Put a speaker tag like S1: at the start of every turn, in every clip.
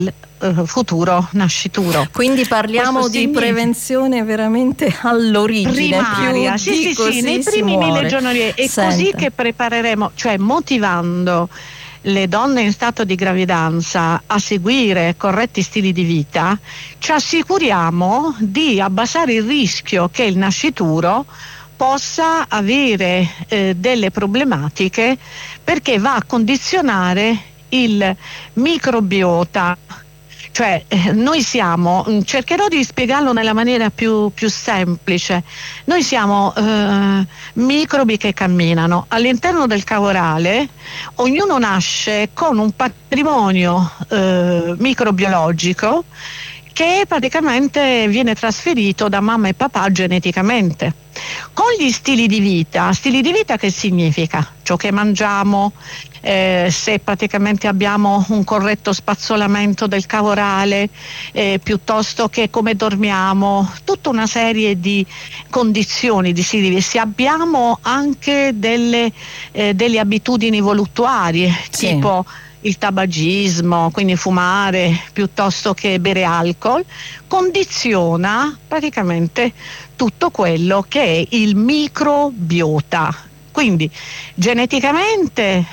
S1: futuro nascituro.
S2: Quindi parliamo di prevenzione veramente all'origine
S1: primaria, sì, nei primi 1000 giorni, e così che prepareremo, cioè motivando le donne in stato di gravidanza a seguire corretti stili di vita, ci assicuriamo di abbassare il rischio che il nascituro possa avere delle problematiche, perché va a il microbiota. Cioè noi siamo, cercherò di spiegarlo nella maniera più semplice, noi siamo microbi che camminano all'interno del cavo orale. Ognuno nasce con un patrimonio microbiologico che praticamente viene trasferito da mamma e papà geneticamente. Con gli stili di vita che significa? Ciò che mangiamo, se praticamente abbiamo un corretto spazzolamento del cavo orale, piuttosto che come dormiamo, tutta una serie di condizioni di stili di vita. Se abbiamo anche delle abitudini voluttuarie,
S2: sì,
S1: tipo il tabagismo, quindi fumare piuttosto che bere alcol, condiziona praticamente tutto quello che è il microbiota. Quindi geneticamente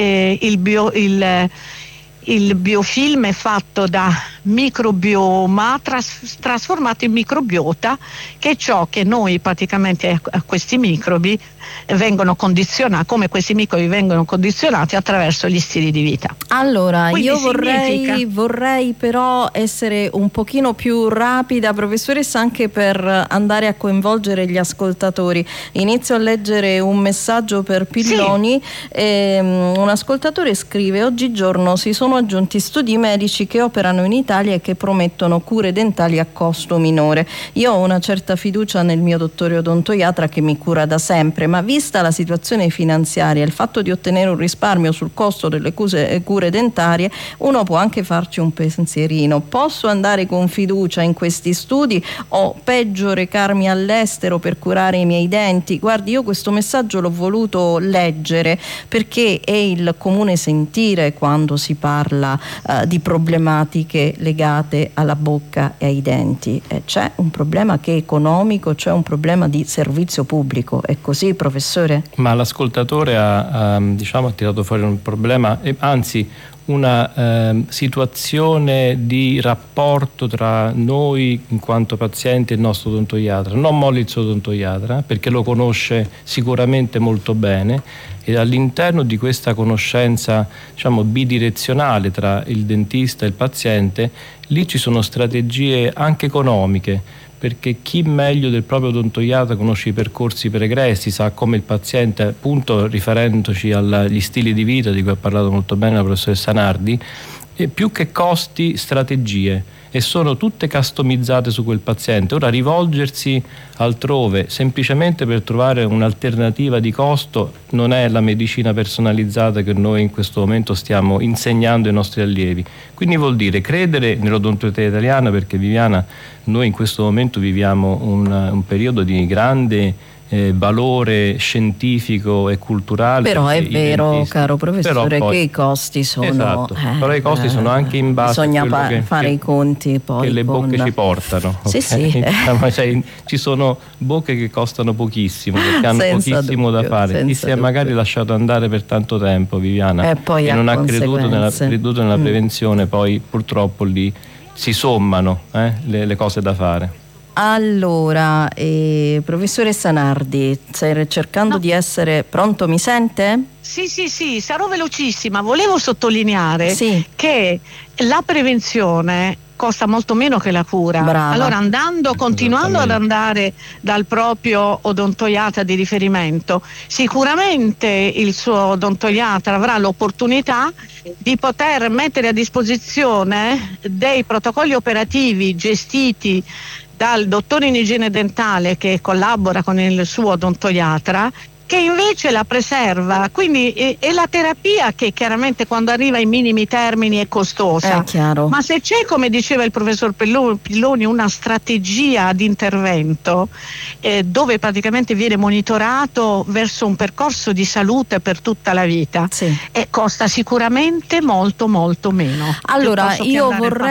S1: il biofilm è fatto da microbioma trasformato in microbiota, che è ciò che noi praticamente a questi microbi vengono condizionati, come questi microbi vengono condizionati attraverso gli stili di vita.
S2: Allora, quindi io vorrei però essere un pochino più rapida, professoressa, anche per andare a coinvolgere gli ascoltatori. Inizio a leggere un messaggio per Pilloni. Sì. Un ascoltatore scrive: oggigiorno si sono aggiunti studi medici che operano in Italia e che promettono cure dentali a costo minore. Io ho una certa fiducia nel mio dottore odontoiatra che mi cura da sempre, ma vista la situazione finanziaria e il fatto di ottenere un risparmio sul costo delle cure dentarie, uno può anche farci un pensierino. Posso andare con fiducia in questi studi o peggio recarmi all'estero per curare i miei denti? Guardi, io questo messaggio l'ho voluto leggere perché è il comune sentire quando si parla di problematiche legate alla bocca e ai denti. C'è un problema che è economico, c'è un problema di servizio pubblico. È così, professore?
S3: Ma l'ascoltatore ha tirato fuori un problema, anzi una situazione di rapporto tra noi in quanto pazienti e il nostro odontoiatra. Non molli il suo odontoiatra perché lo conosce sicuramente molto bene, e all'interno di questa conoscenza bidirezionale tra il dentista e il paziente, lì ci sono strategie anche economiche, perché chi meglio del proprio odontoiatra conosce i percorsi pregressi, sa come il paziente, appunto riferendoci agli stili di vita di cui ha parlato molto bene la professoressa Nardi, e più che costi, strategie, e sono tutte customizzate su quel paziente. Ora rivolgersi altrove semplicemente per trovare un'alternativa di costo non è la medicina personalizzata che noi in questo momento stiamo insegnando ai nostri allievi. Quindi vuol dire credere nell'odontoiatria italiana, perché Viviana, noi in questo momento viviamo un periodo di grande valore scientifico e culturale.
S2: Però è vero, caro professore, che i costi sono...
S3: Esatto, però i costi sono anche in base a quello
S2: fare i conti poi
S3: che le bocche ci portano.
S2: Sì,
S3: okay? Sì. Ci sono bocche che costano pochissimo, perché hanno pochissimo da fare. Chi si è magari lasciato andare per tanto tempo, Viviana, e non ha creduto nella prevenzione, poi purtroppo lì si sommano le cose da fare.
S2: Allora, professoressa Nardi, stai cercando di essere pronto, mi sente?
S1: Sì, sarò velocissima. Volevo sottolineare che la prevenzione costa molto meno che la cura.
S2: Brava.
S1: Allora, continuando ad andare dal proprio odontoiatra di riferimento, sicuramente il suo odontoiatra avrà l'opportunità di poter mettere a disposizione dei protocolli operativi gestiti dal dottore in igiene dentale che collabora con il suo odontoiatra, che invece la preserva. Quindi è la terapia che chiaramente quando arriva ai minimi termini è costosa.
S2: È chiaro.
S1: Ma se c'è, come diceva il professor Pilloni, una strategia di intervento dove praticamente viene monitorato verso un percorso di salute per tutta la vita, costa sicuramente molto molto meno.
S2: Allora, io vorrei